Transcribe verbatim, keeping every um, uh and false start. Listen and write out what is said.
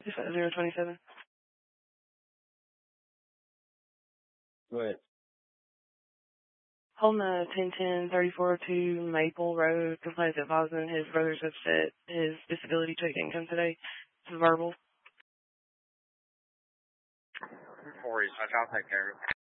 Just at zero twenty-seven. Go ahead. Holding a ten ten thirty-four oh two Maple Road, complains that Bosman, his brother's upset his disability check didn't come today. It's verbal. Four I'll take care of it.